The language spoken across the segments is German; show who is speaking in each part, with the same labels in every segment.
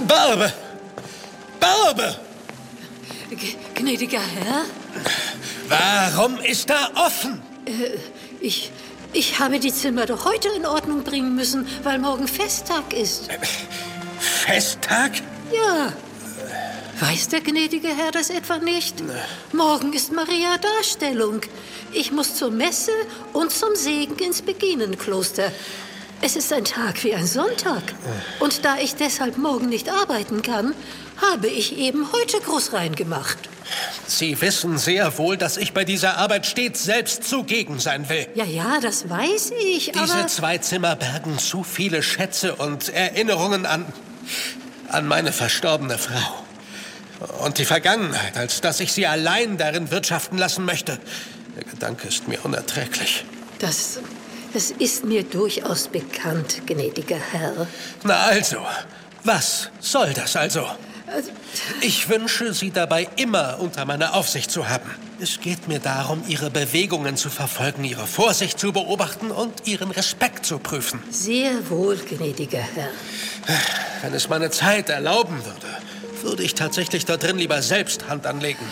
Speaker 1: Barbe! Barbe!
Speaker 2: Gnädiger Herr?
Speaker 1: Warum ist da offen?
Speaker 2: Ich habe die Zimmer doch heute in Ordnung bringen müssen, weil morgen Festtag ist.
Speaker 1: Festtag?
Speaker 2: Ja. Weiß der gnädige Herr das etwa nicht? Morgen ist Maria Darstellung. Ich muss zur Messe und zum Segen ins Beginnenkloster. Es ist ein Tag wie ein Sonntag. Und da ich deshalb morgen nicht arbeiten kann, habe ich eben heute Großrein gemacht.
Speaker 1: Sie wissen sehr wohl, dass ich bei dieser Arbeit stets selbst zugegen sein will.
Speaker 2: Ja, das weiß ich, aber...
Speaker 1: Diese 2 Zimmer bergen zu viele Schätze und Erinnerungen an meine verstorbene Frau. Und die Vergangenheit, als dass ich sie allein darin wirtschaften lassen möchte. Der Gedanke ist mir unerträglich.
Speaker 2: Das ist mir durchaus bekannt, gnädiger Herr.
Speaker 1: Na also, was soll das also? Ich wünsche, Sie dabei immer unter meiner Aufsicht zu haben. Es geht mir darum, Ihre Bewegungen zu verfolgen, Ihre Vorsicht zu beobachten und Ihren Respekt zu prüfen.
Speaker 2: Sehr wohl, gnädiger Herr.
Speaker 1: Wenn es meine Zeit erlauben würde ich tatsächlich da drin lieber selbst Hand anlegen.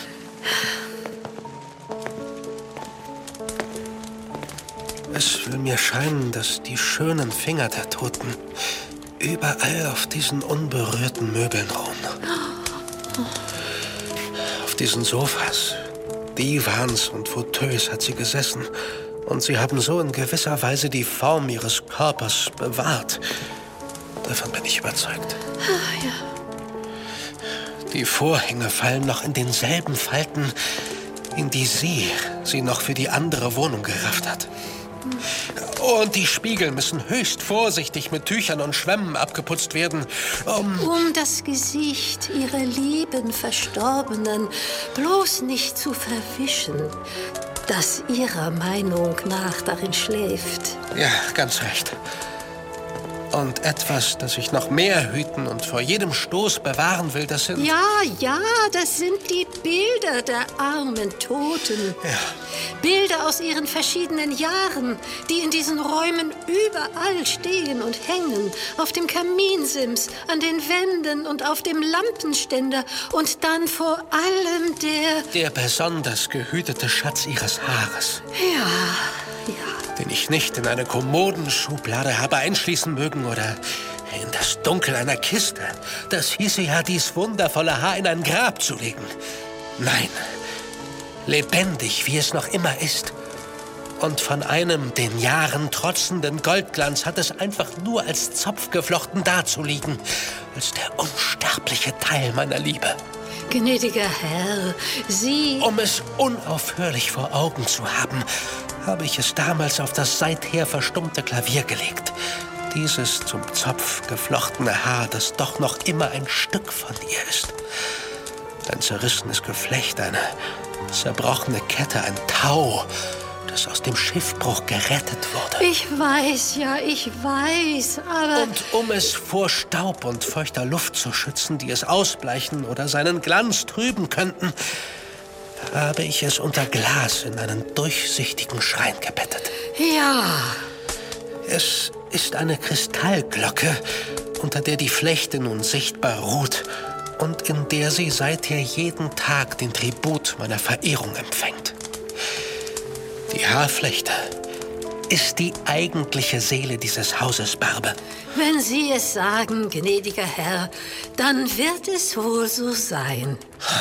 Speaker 1: Es will mir scheinen, dass die schönen Finger der Toten überall auf diesen unberührten Möbeln ruhen. Auf diesen Sofas, Divans und Fauteuils hat sie gesessen. Und sie haben so in gewisser Weise die Form ihres Körpers bewahrt. Davon bin ich überzeugt.
Speaker 2: Ja.
Speaker 1: Die Vorhänge fallen noch in denselben Falten, in die sie noch für die andere Wohnung gerafft hat. Und die Spiegel müssen höchst vorsichtig mit Tüchern und Schwämmen abgeputzt werden,
Speaker 2: um das Gesicht ihrer lieben Verstorbenen bloß nicht zu verwischen, das ihrer Meinung nach darin schläft.
Speaker 1: Ja, ganz recht. Und etwas, das ich noch mehr hüten und vor jedem Stoß bewahren will, das sind...
Speaker 2: Ja, das sind die Bilder der armen Toten.
Speaker 1: Ja.
Speaker 2: Bilder aus ihren verschiedenen Jahren, die in diesen Räumen überall stehen und hängen. Auf dem Kaminsims, an den Wänden und auf dem Lampenständer. Und dann vor allem der
Speaker 1: besonders gehütete Schatz ihres Haares.
Speaker 2: Ja.
Speaker 1: Den ich nicht in eine Kommodenschublade habe einschließen mögen oder in das Dunkel einer Kiste. Das hieße ja, dies wundervolle Haar in ein Grab zu legen. Nein, lebendig, wie es noch immer ist. Und von einem den Jahren trotzenden Goldglanz hat es einfach nur als Zopf geflochten dazuliegen, als der unsterbliche Teil meiner Liebe.
Speaker 2: Gnädiger Herr, Sie...
Speaker 1: Um es unaufhörlich vor Augen zu haben, habe ich es damals auf das seither verstummte Klavier gelegt. Dieses zum Zopf geflochtene Haar, das doch noch immer ein Stück von ihr ist. Ein zerrissenes Geflecht, eine zerbrochene Kette, ein Tau, das aus dem Schiffbruch gerettet wurde.
Speaker 2: Ich weiß, aber...
Speaker 1: Und um es vor Staub und feuchter Luft zu schützen, die es ausbleichen oder seinen Glanz trüben könnten, habe ich es unter Glas in einen durchsichtigen Schrein gebettet.
Speaker 2: Ja.
Speaker 1: Es ist eine Kristallglocke, unter der die Flechte nun sichtbar ruht und in der sie seither jeden Tag den Tribut meiner Verehrung empfängt. Die Haarflechte ist die eigentliche Seele dieses Hauses, Barbe.
Speaker 2: Wenn Sie es sagen, gnädiger Herr, dann wird es wohl so sein.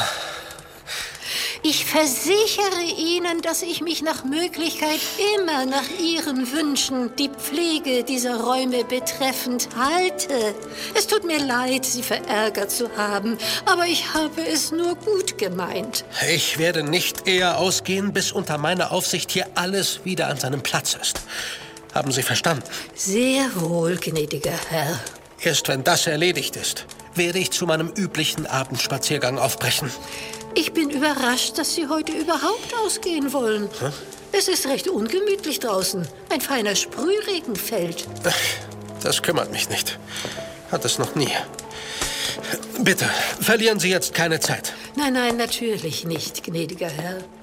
Speaker 2: Ich versichere Ihnen, dass ich mich nach Möglichkeit immer nach Ihren Wünschen, die Pflege dieser Räume betreffend, halte. Es tut mir leid, Sie verärgert zu haben, aber ich habe es nur gut gemeint.
Speaker 1: Ich werde nicht eher ausgehen, bis unter meiner Aufsicht hier alles wieder an seinem Platz ist. Haben Sie verstanden?
Speaker 2: Sehr wohl, gnädiger Herr.
Speaker 1: Erst wenn das erledigt ist, werde ich zu meinem üblichen Abendspaziergang aufbrechen.
Speaker 2: Ich bin überrascht, dass Sie heute überhaupt ausgehen wollen.
Speaker 1: Hm?
Speaker 2: Es ist recht ungemütlich draußen. Ein feiner Sprühregen fällt.
Speaker 1: Das kümmert mich nicht. Hat es noch nie. Bitte, verlieren Sie jetzt keine Zeit.
Speaker 2: Nein, natürlich nicht, gnädiger Herr.